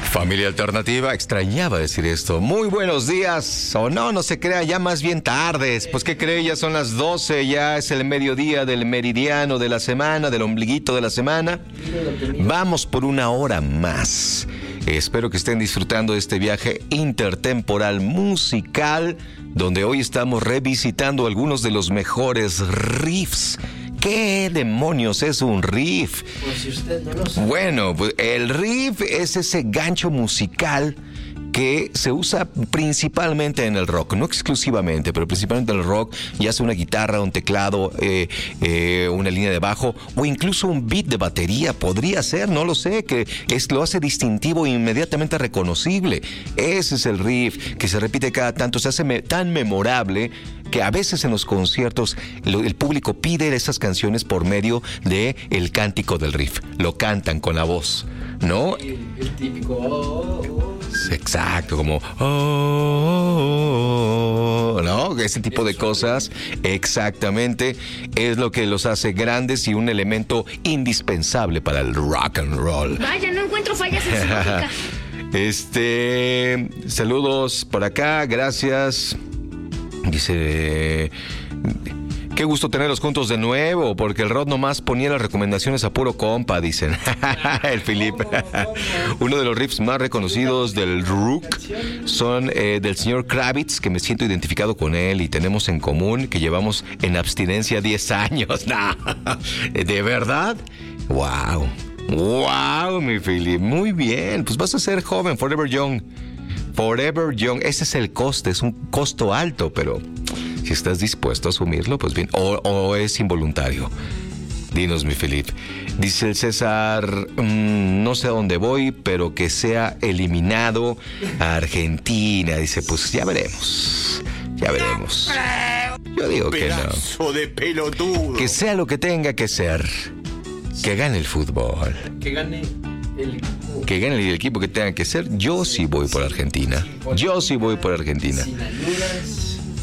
Familia Alternativa, extrañaba decir esto. Muy buenos días, o no se crea, ya más bien tardes. Pues ¿qué cree? Ya son las 12, ya es el mediodía del meridiano de la semana, del ombliguito de la semana. Vamos por una hora más. Espero que estén disfrutando de este viaje intertemporal musical, donde hoy estamos revisitando algunos de los mejores riffs. ¿Qué demonios es un riff? Pues si usted no lo sabe. Bueno, pues el riff es ese gancho musical que se usa principalmente en el rock, no exclusivamente, pero principalmente en el rock, ya sea una guitarra, un teclado, una línea de bajo o incluso un beat de batería, podría ser, no lo sé, que lo hace distintivo e inmediatamente reconocible. Ese es el riff que se repite cada tanto, se hace tan memorable que a veces en los conciertos el público pide esas canciones por medio de el cántico del riff, lo cantan con la voz, ¿no? El típico... Exacto, como ¿no? Ese tipo de cosas, exactamente, es lo que los hace grandes y un elemento indispensable para el rock and roll. Vaya, no encuentro fallas en su lógica. Saludos por acá, gracias. Dice... Qué gusto tenerlos juntos de nuevo, porque el Rod nomás ponía las recomendaciones a puro compa, dicen. El Philip. Uno de los riffs más reconocidos del rock son del señor Kravitz, que me siento identificado con él y tenemos en común que llevamos en abstinencia 10 años. ¿De verdad? ¡Wow! ¡Wow, mi Philip! Muy bien, pues vas a ser joven, forever young. Forever young, ese es el coste, es un costo alto, pero... si estás dispuesto a asumirlo, pues bien. O es involuntario. Dinos, mi Felipe. Dice el César, no sé a dónde voy, pero que sea eliminado a Argentina. Dice, pues ya veremos. Ya veremos. Yo digo que no. Pedazo de pelotudo. Que sea lo que tenga que ser. Que gane el fútbol. Que gane el equipo. Que gane el equipo que tenga que ser. Yo sí voy por Argentina. Yo sí voy por Argentina. Sin ayudas.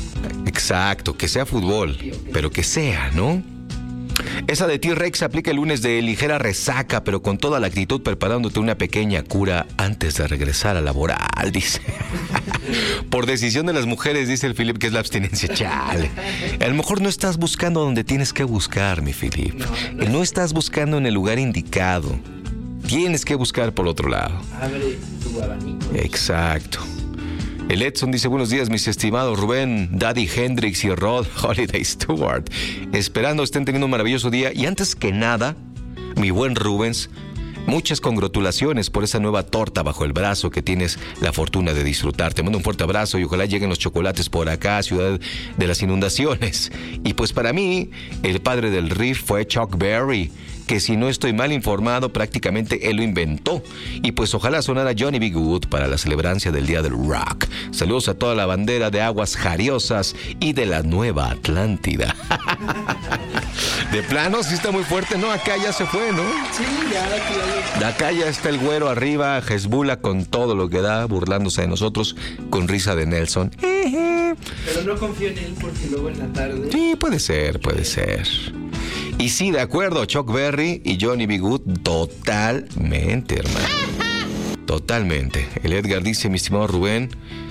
Exacto, que sea fútbol, pero que sea, ¿no? Esa de T-Rex aplica el lunes de ligera resaca, pero con toda la actitud preparándote una pequeña cura antes de regresar a laboral, dice. Por decisión de las mujeres, dice el Philip, que es la abstinencia, chale. A lo mejor no estás buscando donde tienes que buscar, mi Philip. No estás buscando en el lugar indicado. Tienes que buscar por otro lado. Abre tu abanico. Exacto. El Edson dice, buenos días, mis estimados Rubén, Daddy Hendrix y Rod Holiday Stewart. Esperando estén teniendo un maravilloso día. Y antes que nada, mi buen Rubens, muchas congratulaciones por esa nueva torta bajo el brazo que tienes la fortuna de disfrutar. Te mando un fuerte abrazo y ojalá lleguen los chocolates por acá, ciudad de las inundaciones. Y pues para mí, el padre del riff fue Chuck Berry, que si no estoy mal informado, prácticamente él lo inventó. Y pues ojalá sonara Johnny B. Good para la celebrancia del Día del Rock. Saludos a toda la bandera de aguas jariosas y de la Nueva Atlántida. De plano, sí está muy fuerte, ¿no? Acá ya se fue, ¿no? Sí, ya. Acá ya está el güero arriba, Hezbollah con todo lo que da, burlándose de nosotros, con risa de Nelson. Pero no confío en él porque luego en la tarde... Sí, puede ser. Y sí, de acuerdo, Chuck Berry y Johnny B. Good, totalmente, hermano. Totalmente. El Edgar dice, mi estimado Rubén,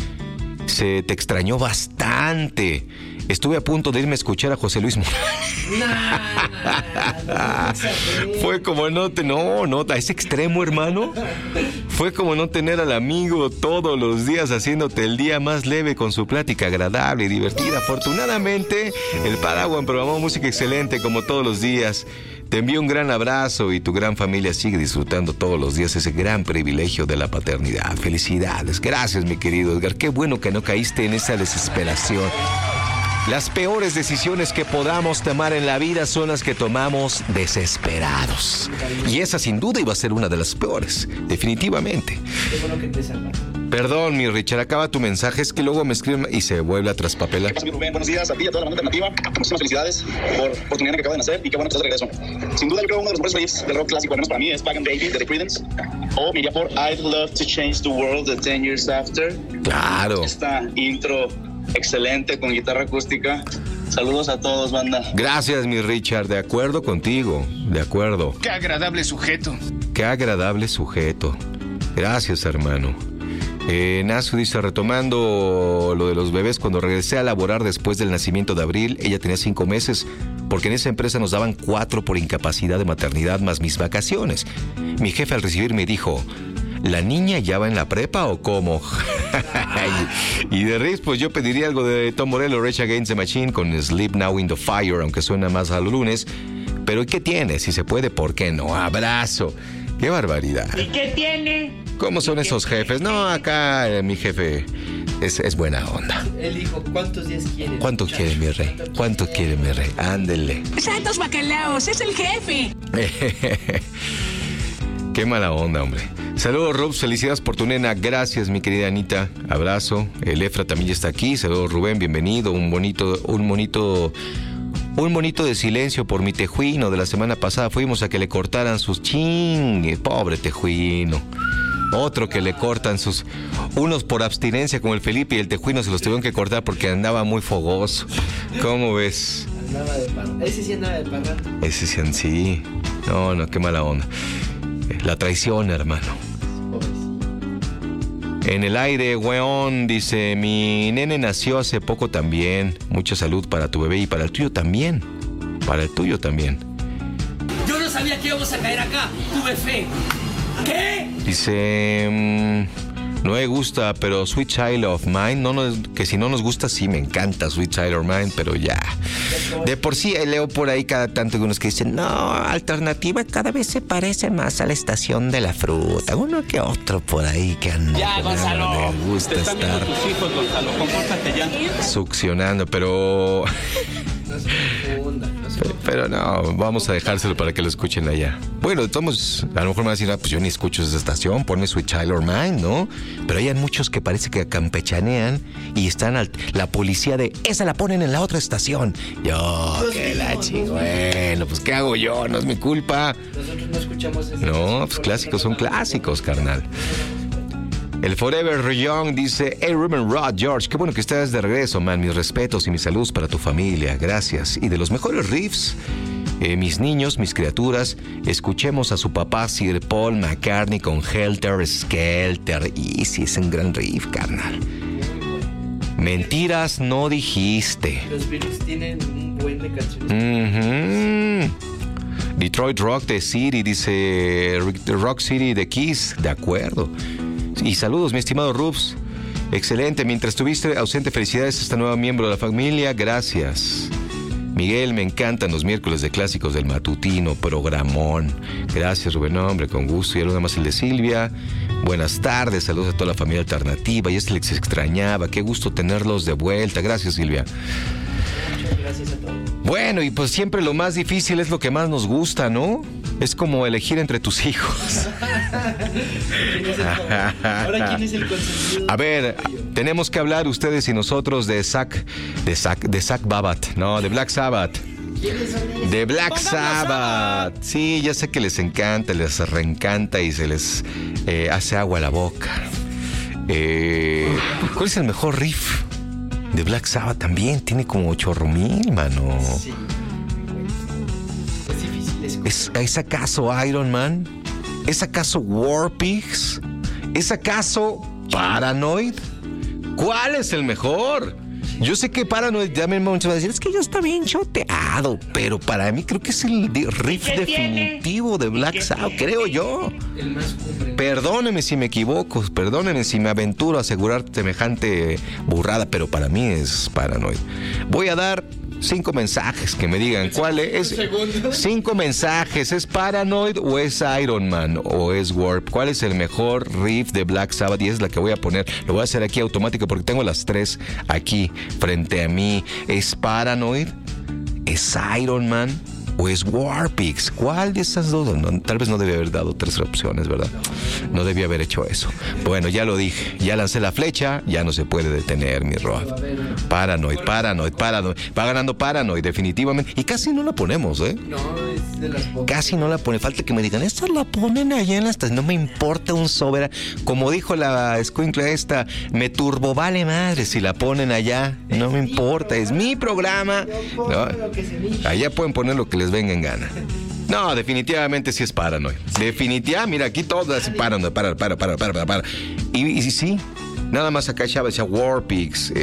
se te extrañó bastante. Estuve a punto de irme a escuchar a José Luis Morales. Fue como no, a ese extremo, hermano. Fue como no tener al amigo todos los días haciéndote el día más leve con su plática agradable y divertida. Afortunadamente, el Paraguas programó música excelente como todos los días. Te envío un gran abrazo y tu gran familia sigue disfrutando todos los días ese gran privilegio de la paternidad. Felicidades. Gracias, mi querido Edgar. Qué bueno que no caíste en esa desesperación. Las peores decisiones que podamos tomar en la vida son las que tomamos desesperados. Y esa sin duda iba a ser una de las peores, definitivamente. Qué bueno que te salvaron. Perdón, mi Richard, acaba tu mensaje, es que luego me escriben y se vuelve a traspapelar. ¿Qué pasa, mi Rubén? Buenos días a ti y a toda la banda alternativa. Muchísimas felicidades por tu niña que acaba de nacer y qué bueno que estás de regreso. Sin duda, yo creo que uno de los mejores riffs del rock clásico, al menos para mí, es Back and Baby de The Creedence. O me iría por I'd Love to Change the World the 10 Years After. Claro. Esta intro excelente con guitarra acústica. Saludos a todos, banda. Gracias, mi Richard, de acuerdo contigo, de acuerdo. Qué agradable sujeto. Qué agradable sujeto. Gracias, hermano. Nasu dice, retomando lo de los bebés, cuando regresé a laborar después del nacimiento de Abril, ella tenía 5 meses, porque en esa empresa nos daban 4 por incapacidad de maternidad más mis vacaciones. Mi jefe al recibirme dijo, ¿la niña ya va en la prepa o cómo? Y de Riz, pues yo pediría algo de Tom Morello, Rage Against the Machine con Sleep Now in the Fire, aunque suena más a los lunes. Pero ¿y qué tiene? Si se puede, ¿por qué no? Abrazo. ¡Qué barbaridad! ¿Y qué tiene? ¿Cómo son esos jefes? No, acá mi jefe es buena onda. Él dijo, ¿cuántos días quiere? ¿Cuánto quiere mi rey? ¿Cuánto quiere mi rey? Ándele. ¡Santos bacalaos! ¡Es el jefe! Qué mala onda, hombre. Saludos, Rubs. Felicidades por tu nena. Gracias, mi querida Anita. Abrazo. El Efra también ya está aquí. Saludos, Rubén. Bienvenido. Un bonito de silencio por mi tejuino de la semana pasada. Fuimos a que le cortaran sus pobre tejuino. Otro que le cortan sus... Unos por abstinencia como el Felipe y el tejuino se los tuvieron que cortar porque andaba muy fogoso. ¿Cómo ves? Andaba de parra. Ese sí andaba de parra. Ese sí. No, qué mala onda. La traición, hermano. En el aire, weón, dice, mi nene nació hace poco también. Mucha salud para tu bebé y para el tuyo también. Para el tuyo también. Yo no sabía que íbamos a caer acá. Tuve fe. ¿Qué? Dice, no me gusta, pero Sweet Child of Mine, que si no nos gusta, sí me encanta Sweet Child of Mine, pero ya. De por sí leo por ahí cada tanto unos que dicen, no, Alternativa cada vez se parece más a la Estación de la Fruta. Uno que otro por ahí que anda. Ya, Gonzalo. Me gusta te están estar viendo tus hijos, Gonzalo. Compórtate ya. succionando, pero... No se confunda. Pero no, vamos a dejárselo para que lo escuchen allá. Bueno, todos, a lo mejor me van a decir, pues yo ni escucho esa estación, ponme Sweet Child of Mine, ¿no? Pero hay muchos que parece que campechanean y están la policía de, esa la ponen en la otra estación. Yo, qué la chico, bueno, pues ¿qué hago yo? No es mi culpa. Nosotros no escuchamos eso. No, pues clásicos son clásicos, carnal. El Forever Young dice, hey Ruben Rod, George, qué bueno que estás de regreso, man. Mis respetos y mi salud para tu familia. Gracias. Y de los mejores riffs, mis niños, mis criaturas, escuchemos a su papá Sir Paul McCartney con Helter Skelter. Y sí, es un gran riff, carnal. Mentiras no dijiste. Los Beatles tienen un buen de canciones. Detroit Rock the City, dice Rock City de Kiss. De acuerdo. Y saludos, mi estimado Rubs. Excelente. Mientras estuviste ausente, felicidades a esta nueva miembro de la familia. Gracias. Miguel, me encantan los miércoles de clásicos del matutino, programón. Gracias, Rubén, hombre, con gusto. Y algo más el de Silvia. Buenas tardes, saludos a toda la familia Alternativa. Ya se les extrañaba, qué gusto tenerlos de vuelta. Gracias, Silvia. Muchas gracias a todos. Bueno, y pues siempre lo más difícil es lo que más nos gusta, ¿no? Es como elegir entre tus hijos. Ahora, ¿quién es el consentido? A ver, tenemos que hablar ustedes y nosotros de Zach Babbitt, no, de Black Sabbath. ¿Quiénes son ellos? De Black Sabbath. Sí, ya sé que les encanta, les reencanta y se les hace agua a la boca. ¿Cuál es el mejor riff de Black Sabbath? También tiene como 8,000, mano. Sí. Es difícil. ¿Es acaso Iron Man? ¿Es acaso War Pigs? ¿Es acaso Paranoid? ¿Cuál es el mejor? Yo sé que Paranoid, ya me van a decir, es que ya está bien choteado, pero para mí creo que es el riff definitivo de Black Sabbath, creo yo. El más cumbre. Perdónenme si me equivoco, perdónenme si me aventuro a asegurar semejante burrada, pero para mí es Paranoid. Voy a dar 5 mensajes que me digan cuál es. 5 mensajes, ¿es Paranoid o es Iron Man o es Warp? ¿Cuál es el mejor riff de Black Sabbath? Y es la que voy a poner, lo voy a hacer aquí automático porque tengo las 3 aquí frente a mí. ¿Es Paranoid? ¿Es Iron Man? ¿O es Warpix? ¿Cuál de esas dos? No, tal vez no debía haber dado 3 opciones, ¿verdad? No debía haber hecho eso. Bueno, ya lo dije. Ya lancé la flecha. Ya no se puede detener, mi Rod. Paranoid. Va ganando Paranoid, definitivamente. Y casi no la ponemos, ¿eh? No, es de las pocas. Casi no la ponen. Falta que me digan, esta la ponen allá en la estación. No me importa un sobera. Como dijo la escuincla esta, me turbo vale madre si la ponen allá. No me importa. Es mi programa. ¿No? Allá pueden poner lo que les venga en gana. No, definitivamente sí es Paranoid. Definitivamente, mira, aquí todo es Paranoid. Para. Y sí, nada más acá Chávez decía Warpix.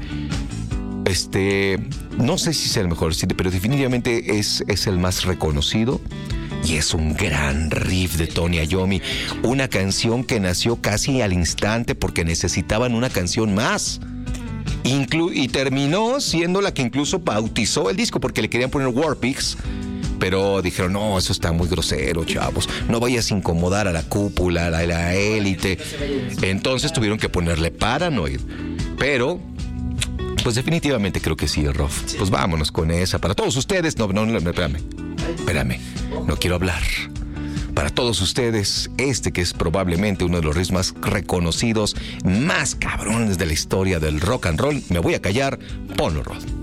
No sé si es el mejor, pero definitivamente es el más reconocido. Y es un gran riff de Tony Iommi. Una canción que nació casi al instante porque necesitaban una canción más. Y terminó siendo la que incluso bautizó el disco porque le querían poner Warpix. Pero dijeron, no, eso está muy grosero, chavos. No vayas a incomodar a la cúpula, a la élite. Entonces tuvieron que ponerle Paranoid. Pero, pues definitivamente creo que sí, Rof. Pues vámonos con esa. Para todos ustedes, no, espérame. No quiero hablar. Para todos ustedes, que es probablemente uno de los riffs más reconocidos, más cabrones de la historia del rock and roll. Me voy a callar. Ponlo, Rod.